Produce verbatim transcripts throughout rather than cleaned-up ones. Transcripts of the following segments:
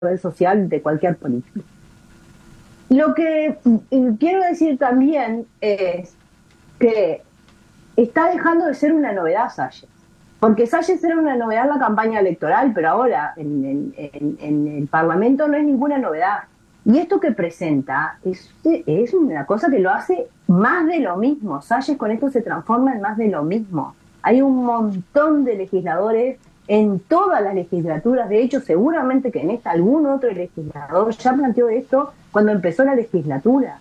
red social de cualquier político. Lo que quiero decir también es que está dejando de ser una novedad Salles, porque Salles era una novedad en la campaña electoral, pero ahora en, en, en el Parlamento no es ninguna novedad. Y esto que presenta es, es una cosa que lo hace más de lo mismo. Salles con esto se transforma en más de lo mismo. Hay un montón de legisladores en todas las legislaturas. De hecho, seguramente que en esta algún otro legislador ya planteó esto cuando empezó la legislatura.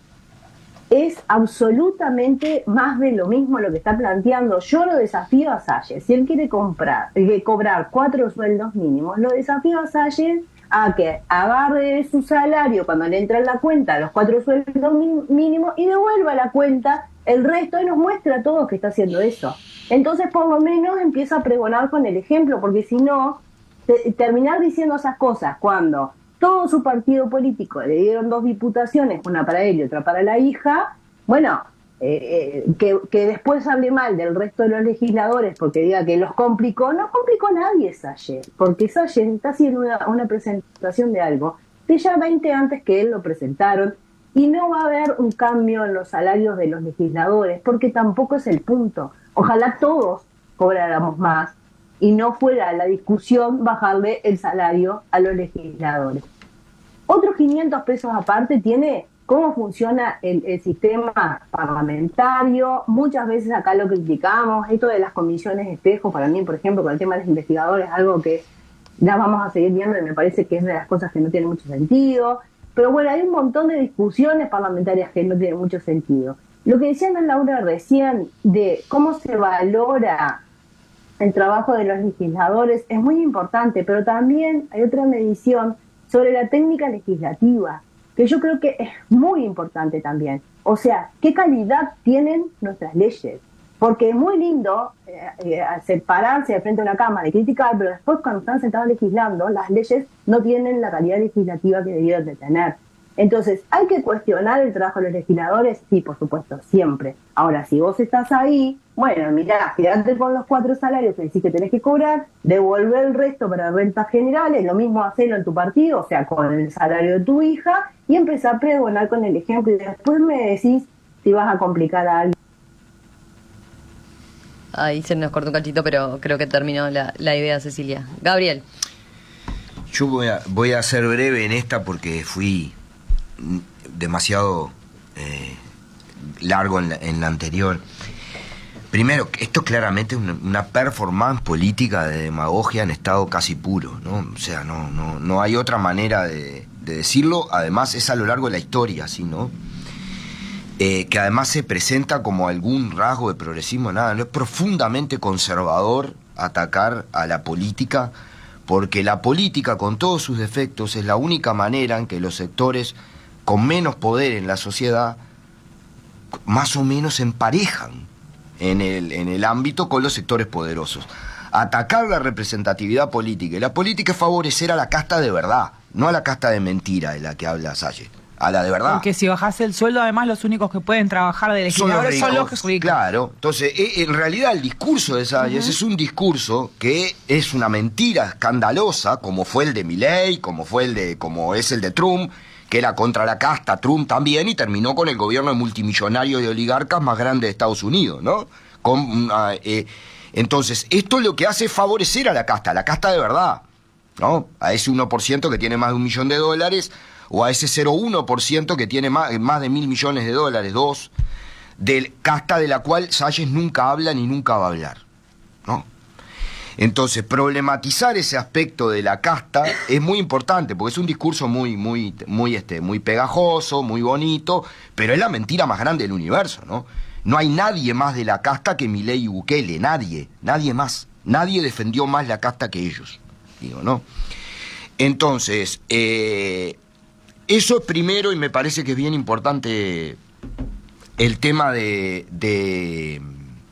Es absolutamente más de lo mismo lo que está planteando. Yo lo desafío a Salles. Si él quiere comprar, eh, cobrar cuatro sueldos mínimos, lo desafío a Salles a que agarre su salario cuando le entra en la cuenta los cuatro sueldos mínimos y devuelva la cuenta el resto y nos muestra a todos que está haciendo eso. Entonces, por lo menos empieza a pregonar con el ejemplo, porque si no, te, terminar diciendo esas cosas cuando todo su partido político le dieron dos diputaciones, una para él y otra para la hija, bueno, eh, eh, que, que después hable mal del resto de los legisladores porque diga que los complicó, no complicó nadie Salles, porque Salles está haciendo una, una presentación de algo de ya veinte antes que él lo presentaron, y no va a haber un cambio en los salarios de los legisladores, porque tampoco es el punto. Ojalá todos cobráramos más y no fuera la discusión bajarle el salario a los legisladores. Otros quinientos pesos aparte tiene cómo funciona el, el sistema parlamentario. Muchas veces acá lo criticamos, esto de las comisiones espejo, para mí, por ejemplo, con el tema de los investigadores, algo que ya vamos a seguir viendo y me parece que es de las cosas que no tienen mucho sentido. Pero bueno, hay un montón de discusiones parlamentarias que no tienen mucho sentido. Lo que decía Ana Laura recién de cómo se valora el trabajo de los legisladores es muy importante, pero también hay otra medición sobre la técnica legislativa, que yo creo que es muy importante también. O sea, ¿qué calidad tienen nuestras leyes? Porque es muy lindo eh, eh, separarse de frente a una cámara y criticar, pero después cuando están sentados legislando, las leyes no tienen la calidad legislativa que debieran de tener. Entonces, ¿hay que cuestionar el trabajo de los legisladores? Sí, por supuesto, siempre. Ahora, si vos estás ahí, bueno, mirá, quedate con los cuatro salarios que decís que tenés que cobrar, devolver el resto para rentas generales, lo mismo hacerlo en tu partido, o sea, con el salario de tu hija, y empezar a pregonar con el ejemplo, y después me decís si vas a complicar a alguien. Ahí se nos cortó un cachito, pero creo que terminó la, la idea, Cecilia. Gabriel. Yo voy a, voy a ser breve en esta porque fui demasiado eh, largo en la, en la anterior. Primero, esto claramente es una, una performance política de demagogia en estado casi puro, ¿no? O sea, no, no, no hay otra manera de, de decirlo. Además, es a lo largo de la historia, ¿sí, no? Eh, que además se presenta como algún rasgo de progresismo, nada, no es profundamente conservador atacar a la política, porque la política, con todos sus defectos, es la única manera en que los sectores con menos poder en la sociedad más o menos se emparejan en el, en el ámbito con los sectores poderosos. Atacar la representatividad política, y la política es favorecer a la casta de verdad, no a la casta de mentira de la que habla Salles. A la de verdad. Porque si bajás el sueldo, además los únicos que pueden trabajar de legisladores son los ricos. Claro, entonces en realidad el discurso de Salles uh-huh. es un discurso que es una mentira escandalosa, como fue el de Milei, como fue el de, como es el de Trump, que era contra la casta, Trump también, y terminó con el gobierno multimillonario y oligarcas más grande de Estados Unidos, ¿no? Con, uh, eh, entonces, esto lo que hace es favorecer a la casta, a la casta de verdad, ¿no? A ese uno por ciento que tiene más de un millón de dólares, o a ese cero coma uno por ciento que tiene más, más de mil millones de dólares, dos, de casta de la cual Salles nunca habla ni nunca va a hablar, ¿no? Entonces, problematizar ese aspecto de la casta es muy importante, porque es un discurso muy, muy, muy, este, muy pegajoso, muy bonito, pero es la mentira más grande del universo, ¿no? No hay nadie más de la casta que Milei y Bukele, nadie, nadie más. Nadie defendió más la casta que ellos, digo, ¿no? Entonces, eh, eso es primero, y me parece que es bien importante el tema de, de,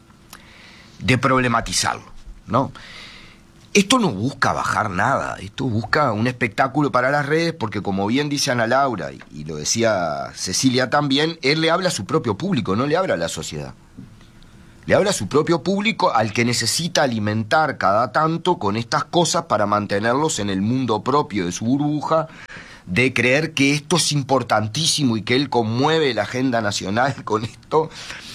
de problematizarlo, ¿no? Esto no busca bajar nada, esto busca un espectáculo para las redes, porque como bien dice Ana Laura, y, y lo decía Cecilia también, él le habla a su propio público, no le habla a la sociedad. Le habla a su propio público al que necesita alimentar cada tanto con estas cosas para mantenerlos en el mundo propio de su burbuja, de creer que esto es importantísimo y que él conmueve la agenda nacional con esto.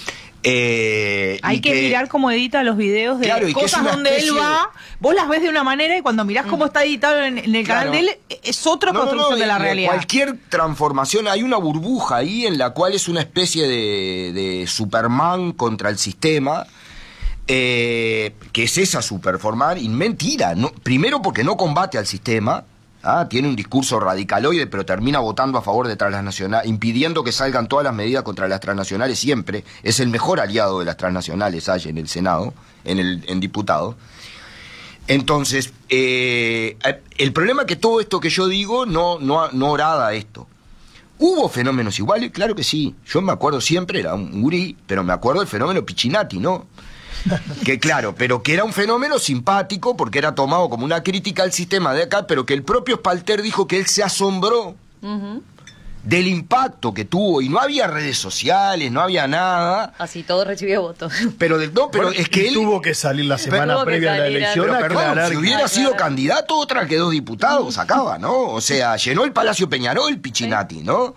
Eh, Hay y que, que mirar cómo edita los videos de claro, cosas donde él va, vos las ves de una manera y cuando mirás cómo está editado en, en el claro. canal de él, es otra no, construcción no, no, de la realidad. Cualquier transformación, hay una burbuja ahí en la cual es una especie de, de Superman contra el sistema, eh, que es esa superformar, y mentira, no, primero porque no combate al sistema. Ah, tiene un discurso radicaloide, pero termina votando a favor de transnacionales, impidiendo que salgan todas las medidas contra las transnacionales siempre. Es el mejor aliado de las transnacionales allá en el Senado, en el en diputado. Entonces, eh, el problema es que todo esto que yo digo no, no, no orada esto. ¿Hubo fenómenos iguales? Claro que sí. Yo me acuerdo siempre, era un gurí, pero me acuerdo del fenómeno Piccinatti, ¿no? Que claro, pero que era un fenómeno simpático porque era tomado como una crítica al sistema de acá, pero que el propio Spalter dijo que él se asombró uh-huh. del impacto que tuvo, y no había redes sociales, no había nada. Así todo recibió votos. Pero del no, pero bueno, es que él tuvo que salir la semana previa a la elección. Pero a perdón, aclarar si hubiera que... sido claro. candidato, otra que dos diputados sacaba, ¿no? O sea, llenó el Palacio Peñarol Piccinatti, ¿no?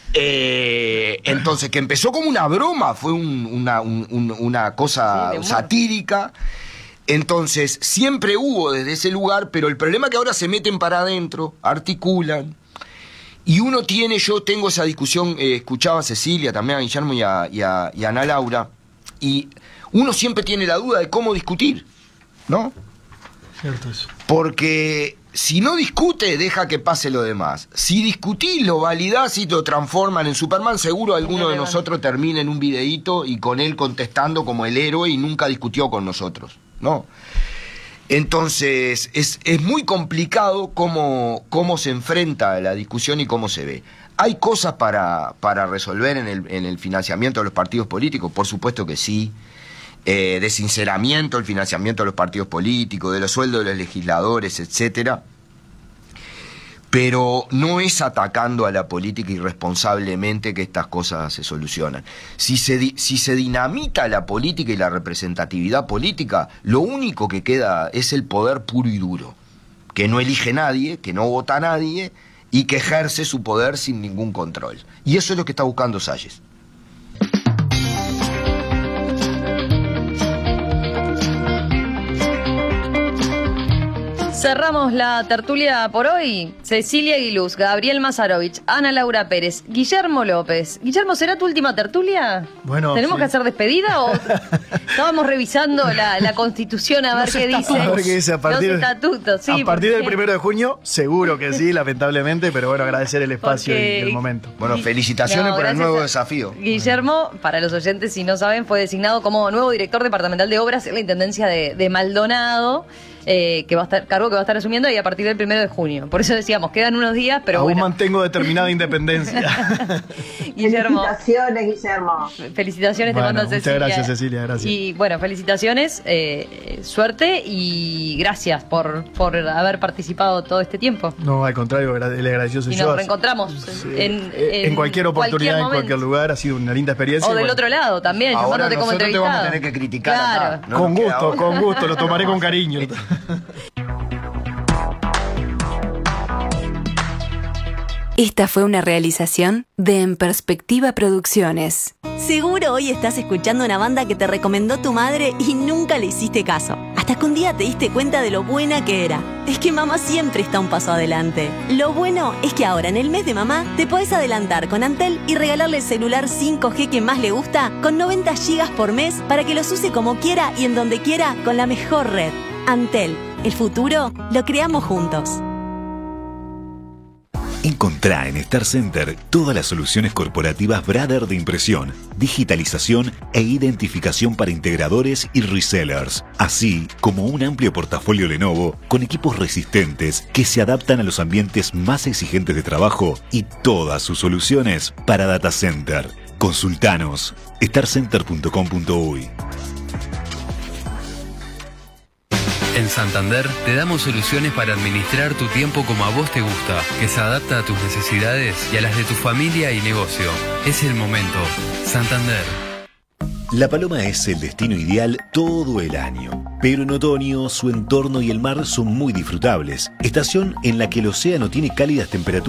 Eh, entonces, que empezó como una broma, fue un, una, un, un, una cosa sí, satírica. Entonces, siempre hubo desde ese lugar, pero el problema es que ahora se meten para adentro, articulan, y uno tiene, yo tengo esa discusión, eh, escuchaba a Cecilia, también a Guillermo y a, y, a, y a Ana Laura, y uno siempre tiene la duda de cómo discutir, ¿no? Cierto eso. Porque si no discute, deja que pase lo demás. Si discutís, lo validás y lo transforman en Superman, seguro alguno de nosotros termina en un videíto y con él contestando como el héroe y nunca discutió con nosotros, ¿no? Entonces, es, es muy complicado cómo, cómo se enfrenta la discusión y cómo se ve. ¿Hay cosas para, para resolver en el, en el financiamiento de los partidos políticos? Por supuesto que sí. Eh, de sinceramiento, el financiamiento de los partidos políticos, de los sueldos de los legisladores, etcétera. Pero no es atacando a la política irresponsablemente que estas cosas se solucionan. Si se, di- si se dinamita la política y la representatividad política, lo único que queda es el poder puro y duro, que no elige nadie, que no vota a nadie y que ejerce su poder sin ningún control. Y eso es lo que está buscando Salles. Cerramos la tertulia por hoy. Cecilia Guiluz, Gabriel Mazarovich, Ana Laura Pérez, Guillermo López. Guillermo, ¿será tu última tertulia? Bueno, ¿Tenemos sí. que hacer despedida o estábamos revisando la, la Constitución a ver Los qué dice? estatutos. A ver qué dice a partir- Los estatutos, sí. a partir del porque- primero de junio, seguro que sí, lamentablemente, pero bueno, agradecer el espacio Porque- y el momento. Bueno, felicitaciones No, por el gracias nuevo a- desafío. Guillermo, para los oyentes, si no saben, fue designado como nuevo director departamental de obras en la Intendencia de, de Maldonado, eh, que va a estar, cargo que va a estar asumiendo ahí a partir del primero de junio. Por eso decíamos, quedan unos días, pero Aún bueno. mantengo determinada independencia. Guillermo, Felicitaciones, Guillermo. felicitaciones Bueno, te mando muchas Cecilia. gracias, Cecilia, gracias. Y bueno, felicitaciones, eh, suerte y gracias por, por haber participado todo este tiempo. No, al contrario, gra- le agradeció soy Y yo. nos reencontramos Sí. en, Eh, en cualquier oportunidad, en momento. cualquier lugar, ha sido una linda experiencia. O y del bueno, otro lado también, Ahora llamándote como nosotros te entrevistado. vamos a tener que criticar Claro. acá. No con nos queda gusto, otra. con gusto, lo tomaré con cariño. Esta fue una realización de En Perspectiva Producciones. Seguro hoy estás escuchando una banda que te recomendó tu madre y nunca le hiciste caso. Hasta que un día te diste cuenta de lo buena que era. Es que mamá siempre está un paso adelante. Lo bueno es que ahora en el mes de mamá te podés adelantar con Antel y regalarle el celular cinco G que más le gusta con noventa gigas por mes para que los use como quiera y en donde quiera con la mejor red. Antel, el futuro lo creamos juntos. Encontrá en Star Center todas las soluciones corporativas Brother de impresión, digitalización e identificación para integradores y resellers, así como un amplio portafolio Lenovo con equipos resistentes que se adaptan a los ambientes más exigentes de trabajo y todas sus soluciones para data center. Consultanos star center punto com punto uy. En Santander te damos soluciones para administrar tu tiempo como a vos te gusta, que se adapta a tus necesidades y a las de tu familia y negocio. Es el momento. Santander. La Paloma es el destino ideal todo el año, pero en otoño su entorno y el mar son muy disfrutables, estación en la que el océano tiene cálidas temperaturas